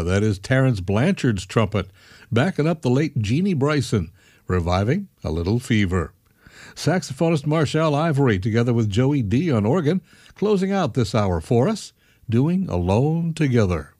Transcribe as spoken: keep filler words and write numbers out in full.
that is Terrence Blanchard's trumpet, backing up the late Jeannie Bryson, reviving A Little Fever. Saxophonist Marshall Ivory together with Joey D on organ, closing out this hour for us, doing Alone Together.